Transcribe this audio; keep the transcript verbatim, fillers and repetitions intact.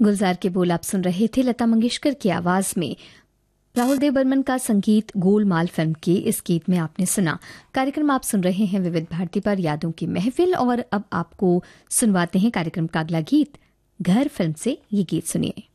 गुलजार के बोल आप सुन रहे थे लता मंगेशकर की आवाज में। राहुल देव बर्मन का संगीत गोलमाल फिल्म के इस गीत में आपने सुना। कार्यक्रम आप सुन रहे हैं विविध भारती पर यादों की महफिल, और अब आपको सुनवाते हैं कार्यक्रम का अगला गीत। घर फिल्म से ये गीत सुनिए।